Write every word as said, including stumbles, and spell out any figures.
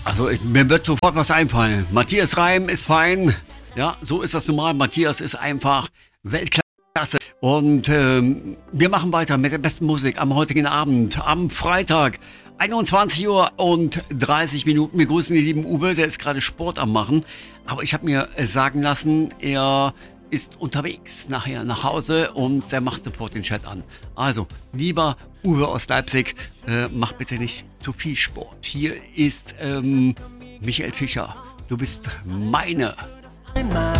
Also ich, mir wird sofort was einfallen. Matthias Reim ist fein. Ja, so ist das normal. Matthias ist einfach Weltklasse. Und ähm, wir machen weiter mit der besten Musik am heutigen Abend, am Freitag. einundzwanzig Uhr und dreißig Minuten. Wir grüßen den lieben Uwe, der ist gerade Sport am machen. Aber ich habe mir sagen lassen, er ist unterwegs nachher nach Hause und der macht sofort den Chat an. Also, lieber Uwe aus Leipzig, äh, mach bitte nicht zu viel Sport. Hier ist ähm, Michael Fischer. Du bist meine.